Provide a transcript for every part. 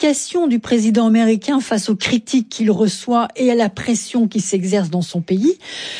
l'abdication du président américain face aux critiques qu'il reçoit et à la pression qui s'exerce dans son pays.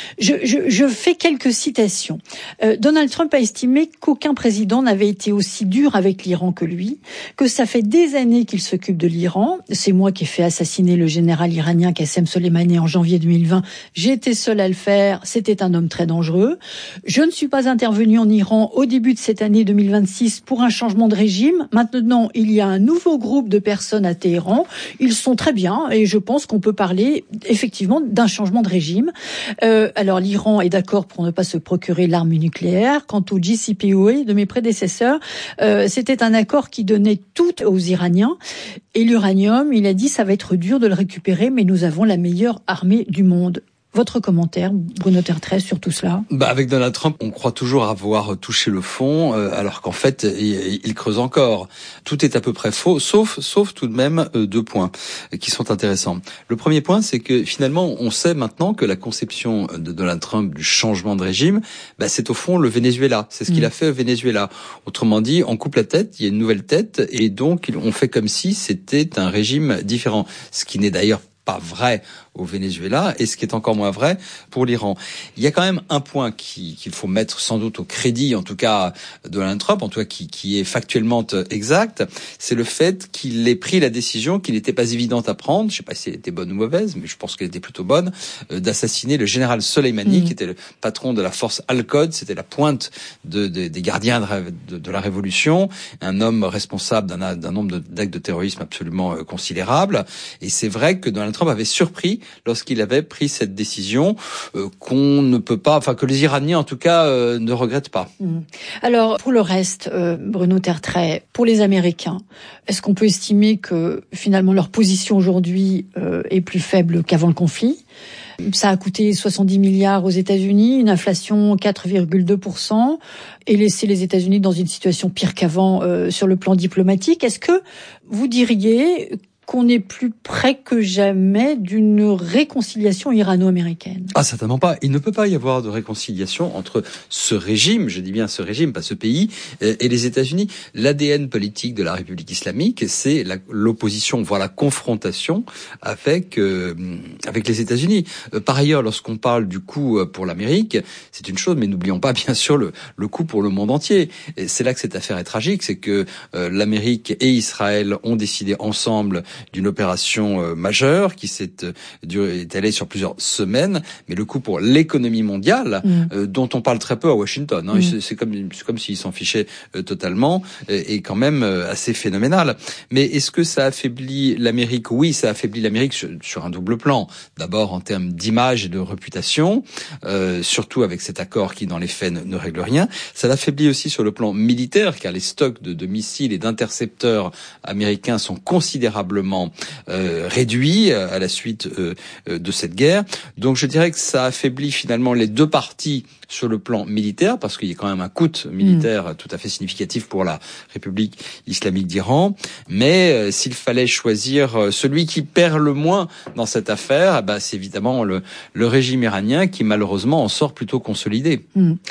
Je fais quelques citations. Donald Trump a estimé qu'aucun président n'avait été aussi dur avec l'Iran que lui, que ça fait des années qu'il s'occupe de l'Iran. C'est moi qui ai fait assassiner le général iranien Qassem Soleimani en janvier 2020. J'ai été seul à le faire. C'était un homme très dangereux. Je ne suis pas intervenu en Iran au début de cette année 2026 pour un changement de régime. Maintenant, il y a un nouveau groupe de personnes à Téhéran. Ils sont très bien et je pense qu'on peut parler effectivement d'un changement de régime. Alors l'Iran est d'accord pour ne pas se procurer l'arme nucléaire. Quant au JCPOA de mes prédécesseurs, c'était un accord qui donnait tout aux Iraniens. Et l'uranium, il a dit, ça va être dur de le récupérer, mais nous avons la meilleure armée du monde. Votre commentaire, Bruno Tertrais, sur tout cela? Avec Donald Trump, on croit toujours avoir touché le fond, alors qu'en fait, il creuse encore. Tout est à peu près faux, sauf tout de même 2 points qui sont intéressants. Le premier point, c'est que finalement, on sait maintenant que la conception de Donald Trump du changement de régime, c'est au fond le Venezuela. C'est ce qu'il a fait au Venezuela. Autrement dit, on coupe la tête, il y a une nouvelle tête, et donc on fait comme si c'était un régime différent. Ce qui n'est d'ailleurs pas vrai au Venezuela, et ce qui est encore moins vrai pour l'Iran. Il y a quand même un point qu'il faut mettre sans doute au crédit, en tout cas de Donald Trump, en tout cas qui est factuellement exact, c'est le fait qu'il ait pris la décision qui n'était pas évidente à prendre, je ne sais pas si elle était bonne ou mauvaise, mais je pense qu'elle était plutôt bonne, d'assassiner le général Soleimani, qui était le patron de la force Al-Quds, c'était la pointe des gardiens de la révolution, un homme responsable d'un nombre d'actes de terrorisme absolument considérable, et c'est vrai que Donald Trump avait surpris lorsqu'il avait pris cette décision qu'on ne peut pas, enfin que les Iraniens en tout cas ne regrettent pas. Alors pour le reste, Bruno Tertrais, pour les Américains, est-ce qu'on peut estimer que finalement leur position aujourd'hui est plus faible qu'avant le conflit? Ça a coûté 70 milliards aux États-Unis, une inflation 4,2% et laissé les États-Unis dans une situation pire qu'avant sur le plan diplomatique. Est-ce que vous diriez qu'on est plus près que jamais d'une réconciliation irano-américaine? Certainement pas. Il ne peut pas y avoir de réconciliation entre ce régime, je dis bien ce régime, pas ce pays, et les États-Unis. L'ADN politique de la République islamique, c'est l'opposition, voire la confrontation avec les États-Unis. Par ailleurs, lorsqu'on parle du coût pour l'Amérique, c'est une chose, mais n'oublions pas bien sûr le coût pour le monde entier. Et c'est là que cette affaire est tragique, c'est que l'Amérique et Israël ont décidé ensemble d'une opération majeure qui s'est étalée sur plusieurs semaines, mais le coût pour l'économie mondiale, dont on parle très peu à Washington, c'est comme s'ils s'en fichaient totalement, est quand même assez phénoménal. Mais est-ce que ça affaiblit l'Amérique? Oui, ça affaiblit l'Amérique sur un double plan. D'abord en termes d'image et de réputation, surtout avec cet accord qui dans les faits ne règle rien. Ça l'affaiblit aussi sur le plan militaire, car les stocks de missiles et d'intercepteurs américains sont considérablement réduit à la suite de cette guerre. Donc je dirais que ça affaiblit finalement les deux parties sur le plan militaire, parce qu'il y a quand même un coût militaire tout à fait significatif pour la République islamique d'Iran. Mais s'il fallait choisir celui qui perd le moins dans cette affaire, c'est évidemment le régime iranien qui malheureusement en sort plutôt consolidé.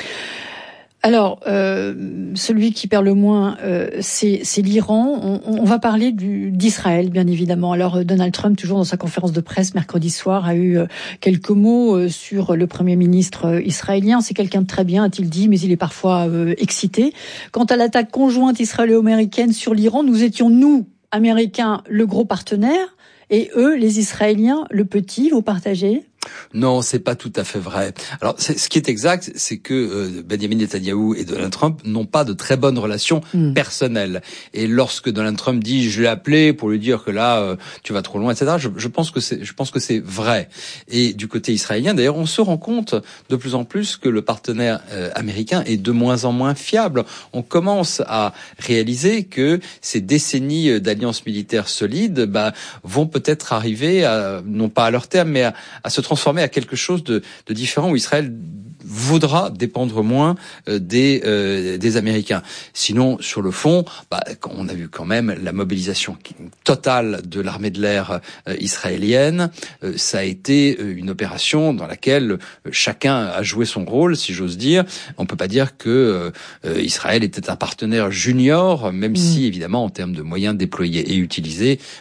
Alors, celui qui perd le moins, c'est l'Iran. On va parler d'Israël, bien évidemment. Alors, Donald Trump, toujours dans sa conférence de presse mercredi soir, a eu quelques mots sur le Premier ministre israélien. C'est quelqu'un de très bien, a-t-il dit, mais il est parfois excité. Quant à l'attaque conjointe israélo-américaine sur l'Iran, nous étions, nous, Américains, le gros partenaire, et eux, les Israéliens, le petit. Vous partagez ? Non, c'est pas tout à fait vrai. Alors, ce qui est exact, c'est que Benjamin Netanyahou et Donald Trump n'ont pas de très bonnes relations personnelles. Et lorsque Donald Trump dit, je l'ai appelé pour lui dire que là, tu vas trop loin, etc., je pense que c'est vrai. Et du côté israélien, d'ailleurs, on se rend compte de plus en plus que le partenaire américain est de moins en moins fiable. On commence à réaliser que ces décennies d'alliances militaires solides, vont peut-être arriver non pas à leur terme, mais à se transformer à quelque chose de différent, où Israël voudra dépendre moins des Américains. Sinon, sur le fond, on a vu quand même la mobilisation totale de l'armée de l'air israélienne. Ça a été une opération dans laquelle chacun a joué son rôle, si j'ose dire. On peut pas dire que Israël était un partenaire junior, même si, évidemment, en termes de moyens déployés et utilisés,